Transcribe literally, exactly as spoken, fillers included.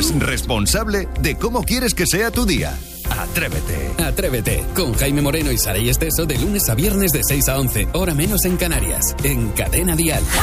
eres responsable de cómo quieres que sea tu día. Atrévete. Atrévete con Jaime Moreno y Saray Esteso de lunes a viernes de seis a once, hora menos en Canarias, en Cadena Dial.